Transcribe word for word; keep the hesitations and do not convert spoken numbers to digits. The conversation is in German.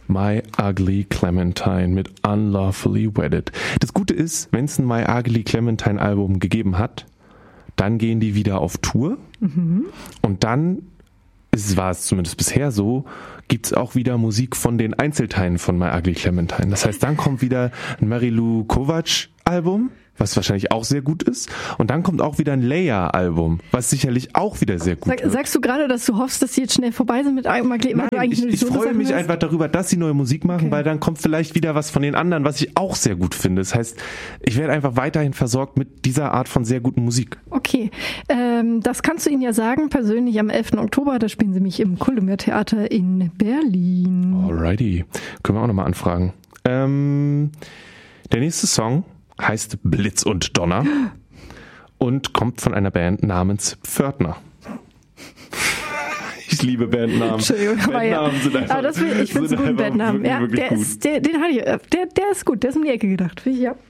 My Ugly Clementine mit Unlawfully Wedded. Das Gute ist, wenn es ein My Ugly Clementine Album gegeben hat, dann gehen die wieder auf Tour mhm. und dann, es war es zumindest bisher so, gibt es auch wieder Musik von den Einzelteilen von My Ugly Clementine. Das heißt, dann kommt wieder ein Marilu Kovac Album, was wahrscheinlich auch sehr gut ist. Und dann kommt auch wieder ein Leia-Album, was sicherlich auch wieder sehr gut Sag, wird. Sagst du gerade, dass du hoffst, dass sie jetzt schnell vorbei sind mit Magli? Nein, ich, ich freue mich einfach darüber, dass sie neue Musik machen, okay. weil dann kommt vielleicht wieder was von den anderen, was ich auch sehr gut finde. Das heißt, ich werde einfach weiterhin versorgt mit dieser Art von sehr guten Musik. Okay, ähm, das kannst du ihnen ja sagen, persönlich am elften Oktober, da spielen sie mich im Kuldemer Theater in Berlin. Alrighty, können wir auch nochmal anfragen. Ähm, der nächste Song heißt Blitz und Donner und kommt von einer Band namens Pförtner. Ich liebe Bandnamen. Entschuldigung, aber Bandnamen ja. sind einfach, aber das will, ich finde es einen guten Bandnamen. Ja, der, ist, der, den hatte ich, der, der ist gut, der ist um die Ecke gedacht. Ja.